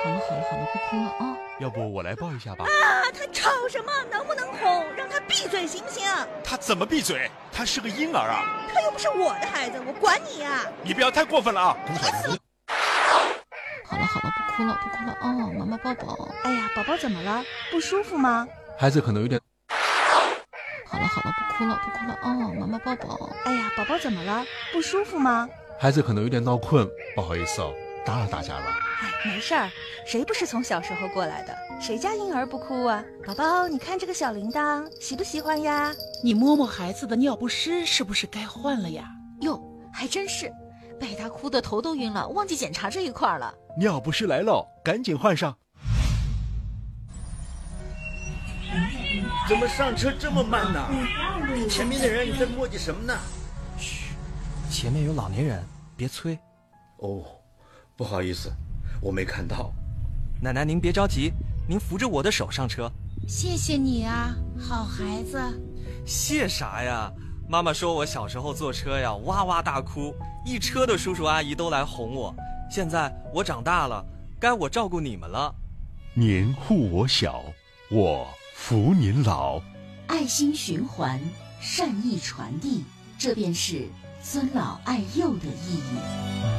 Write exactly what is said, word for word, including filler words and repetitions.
好了好了好了，不哭了啊！ 要不我来抱一下吧？ 啊，他吵什么？能不能哄？让他闭嘴行不行？ 他怎么闭嘴？他是个婴儿啊！ 他又不是我的孩子，我管你呀！ 你不要太过分了啊！ 好了好了，不哭了不哭了哦，妈妈抱抱。 哎呀，宝宝怎么了？不舒服吗？ 孩子可能有点…… 好了好了，不哭了不哭了哦，妈妈抱抱。 哎呀，宝宝怎么了？不舒服吗？ 孩子可能有点闹困，不好意思哦，打扰大家了。 哎，没事儿，谁不是从小时候过来的？谁家婴儿不哭啊？宝宝，你看这个小铃铛，喜不喜欢呀？ 你摸摸孩子的尿不湿，是不是该换了呀？ 哟，还真是，被他哭得头都晕了，忘记检查这一块了。 尿不湿来了，赶紧换上。 怎么上车这么慢呢？前面的人你在磨叽什么呢？ 嘘，前面有老年人，别催。 哦，不好意思，我没看到。 奶奶您别着急，您扶着我的手上车。 谢谢你啊，好孩子。 谢啥呀？妈妈说我小时候坐车呀，哇哇大哭，一车的叔叔阿姨都来哄我。现在我长大了，该我照顾你们了。 您护我小，我扶您老。 爱心循环，善意传递，这便是尊老爱幼的意义。